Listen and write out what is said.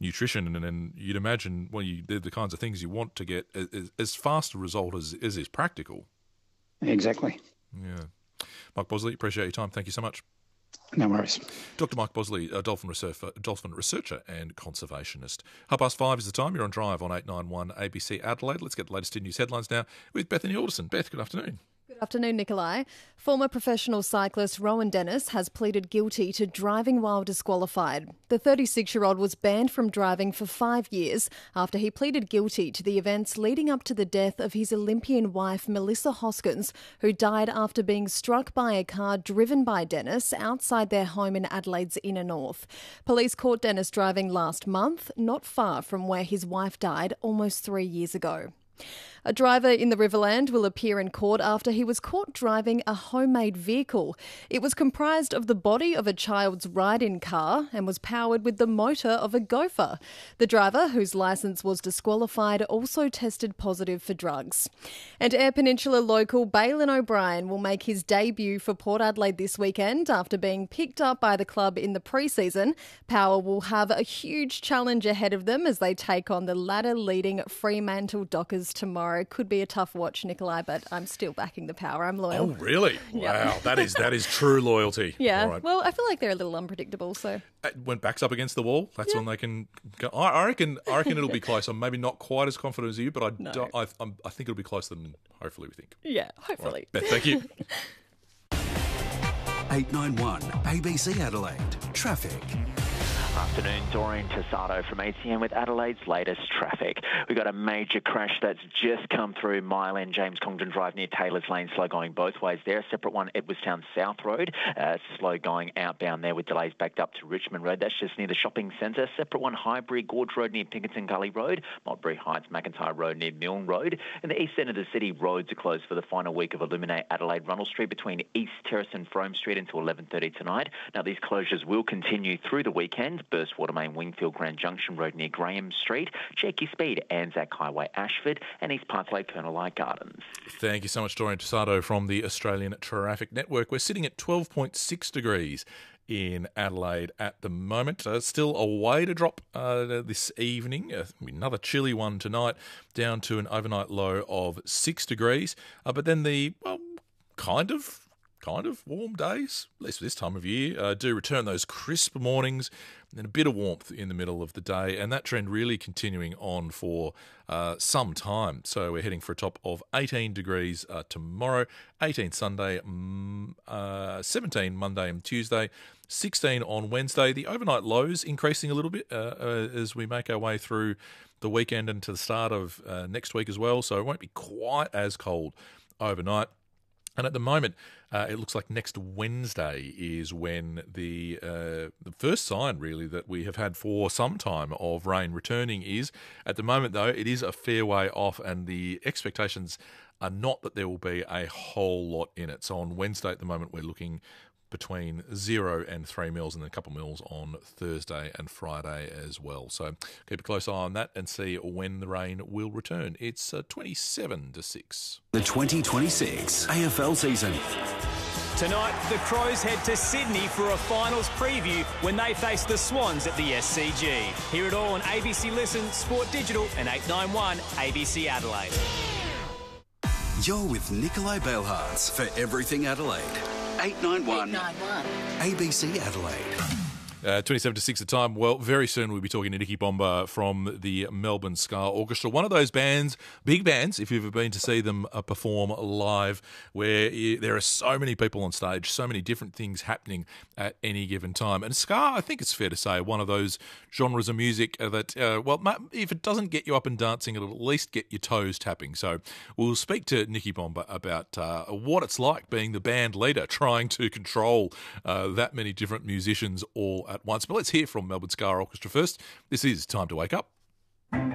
nutrition, and you'd imagine they're the kinds of things you want to get as fast a result as is practical. Exactly. Yeah. Mike Bosley, appreciate your time. Thank you so much. No worries. Dr. Mike Bosley, a dolphin researcher and conservationist. 5:30 is the time. You're on Drive on 891 ABC Adelaide. Let's get the latest in news headlines now with Bethany Alderson. Beth, good afternoon. Good afternoon, Nikolai. Former professional cyclist Rowan Dennis has pleaded guilty to driving while disqualified. The 36-year-old was banned from driving for 5 years after he pleaded guilty to the events leading up to the death of his Olympian wife Melissa Hoskins, who died after being struck by a car driven by Dennis outside their home in Adelaide's inner north. Police caught Dennis driving last month, not far from where his wife died almost 3 years ago. A driver in the Riverland will appear in court after he was caught driving a homemade vehicle. It was comprised of the body of a child's ride-in car and was powered with the motor of a gopher. The driver, whose licence was disqualified, also tested positive for drugs. And Eyre Peninsula local Bailyn O'Brien will make his debut for Port Adelaide this weekend after being picked up by the club in the pre-season. Power will have a huge challenge ahead of them as they take on the ladder-leading Fremantle Dockers tomorrow. Could be a tough watch, Nikolai, but I'm still backing the Power. I'm loyal. Oh, really? Yeah. Wow, that is true loyalty. Yeah. Right. Well, I feel like they're a little unpredictable, so. When backs up against the wall, that's when they can go. I reckon it'll be close. I'm maybe not quite as confident as you, but I think it'll be closer than hopefully we think. Yeah, hopefully. Right. Beth, thank you. 891 ABC Adelaide. Traffic. Afternoon, Doreen Tassado from ACM with Adelaide's latest traffic. We've got a major crash that's just come through Mile End, James Congdon Drive near Taylor's Lane, slow going both ways there. A separate one, Edwardstown South Road, slow going outbound there with delays backed up to Richmond Road. That's just near the shopping centre. Separate one, Highbury Gorge Road near Pinkerton Gully Road, Modbury Heights, McIntyre Road near Milne Road. In the east end of the city, roads are closed for the final week of Illuminate Adelaide Runnel Street between East Terrace and Frome Street until 11:30 tonight. Now, these closures will continue through the weekend. Burstwater Main Wingfield Grand Junction Road near Graham Street, check your speed, Anzac Highway Ashford and East Parkway Colonel Light Gardens. Thank you so much, Dorian Tassado from the Australian Traffic Network. We're sitting at 12.6 degrees in Adelaide at the moment. Still a way to drop this evening. Another chilly one tonight, down to an overnight low of 6 degrees. But then the, kind of warm days, at least this time of year, do return. Those crisp mornings and a bit of warmth in the middle of the day, and that trend really continuing on for some time. So we're heading for a top of 18 degrees tomorrow, 18 Sunday, 17 Monday and Tuesday, 16 on Wednesday. The overnight lows increasing a little bit as we make our way through the weekend and to the start of next week as well, so it won't be quite as cold overnight. And at the moment, it looks like next Wednesday is when the first sign, really, that we have had for some time of rain returning is. At the moment, though, it is a fair way off, and the expectations are not that there will be a whole lot in it. So on Wednesday at the moment, we're looking between 0 and 3 mils and then a couple mils on Thursday and Friday as well. So keep a close eye on that and see when the rain will return. It's 27 to 6. The 2026 AFL season. Tonight, the Crows head to Sydney for a finals preview when they face the Swans at the SCG. Hear it all on ABC Listen, Sport Digital and 891 ABC Adelaide. You're with Nikolai Bailhartz for Everything Adelaide. 891 ABC Adelaide. 27 to 6 at the time. Well, very soon we'll be talking to Nicky Bomber from the Melbourne Ska Orchestra. One of those bands, big bands, if you've ever been to see them perform live, where there are so many people on stage, so many different things happening at any given time. And ska, I think it's fair to say, one of those genres of music that, if it doesn't get you up and dancing, it'll at least get your toes tapping. So we'll speak to Nicky Bomber about what it's like being the band leader, trying to control that many different musicians all at once. But let's hear from Melbourne Ska Orchestra first. This is Time to Wake Up.